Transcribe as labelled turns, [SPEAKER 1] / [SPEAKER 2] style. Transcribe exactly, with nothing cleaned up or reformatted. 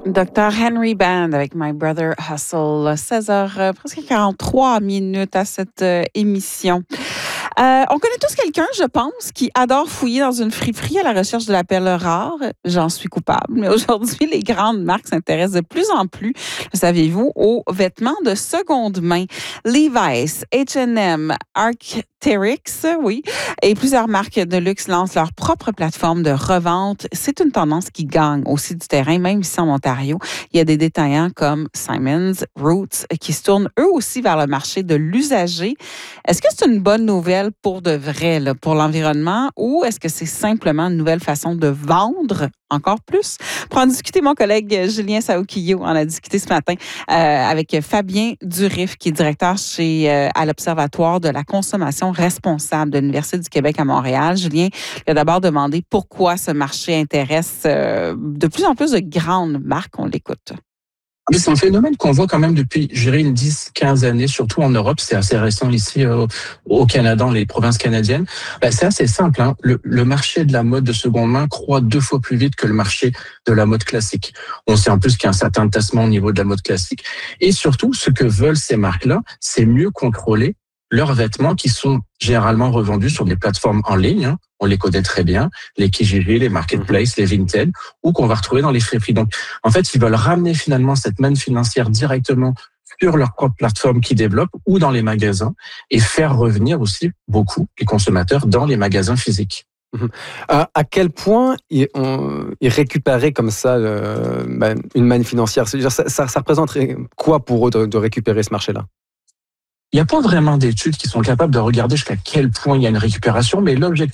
[SPEAKER 1] docteur Henry Band avec My Brother Hustle. seize heures, euh, presque quarante-trois minutes à cette euh, émission. Euh, on connaît tous quelqu'un, je pense, qui adore fouiller dans une friperie à la recherche de la perle rare. J'en suis coupable. Mais aujourd'hui, les grandes marques s'intéressent de plus en plus, le saviez-vous, aux vêtements de seconde main. Levi's, H and M, Arc'teryx, oui, et plusieurs marques de luxe lancent leur propre plateforme de revente. C'est une tendance qui gagne aussi du terrain, même ici en Ontario. Il y a des détaillants comme Simons, Roots, qui se tournent eux aussi vers le marché de l'usager. Est-ce que c'est une bonne nouvelle pour de vrai, là, pour l'environnement, ou est-ce que c'est simplement une nouvelle façon de vendre encore plus? Pour en discuter, mon collègue Julien Saoukillo en a discuté ce matin euh, avec Fabien Durif, qui est directeur chez, euh, à l'Observatoire de la consommation responsable de l'Université du Québec à Montréal. Julien lui a d'abord demandé pourquoi ce marché intéresse euh, de plus en plus de grandes marques. On l'écoute.
[SPEAKER 2] C'est un phénomène qu'on voit quand même depuis, je dirais, une dix, quinze années, surtout en Europe. C'est assez récent ici euh, au Canada, dans les provinces canadiennes. Ben, c'est assez simple. Hein. Le, le marché de la mode de seconde main croît deux fois plus vite que le marché de la mode classique. On sait en plus qu'il y a un certain tassement au niveau de la mode classique. Et surtout, ce que veulent ces marques-là, c'est mieux contrôler leurs vêtements qui sont généralement revendus sur des plateformes en ligne. Hein. On les connaît très bien, les Kijiji, les Marketplace, les Vinted, ou qu'on va retrouver dans les friperies. Donc, en fait, ils veulent ramener finalement cette manne financière directement sur leur propre plateforme qu'ils développent ou dans les magasins et faire revenir aussi beaucoup les consommateurs dans les magasins physiques.
[SPEAKER 3] Mmh. À, à quel point ils, on, ils récupéraient comme ça euh, ben, une manne financière? C'est-à-dire, ça, ça, ça représenterait quoi pour eux de, de récupérer ce marché-là?
[SPEAKER 2] Il n'y a pas vraiment d'études qui sont capables de regarder jusqu'à quel point il y a une récupération, mais l'objectif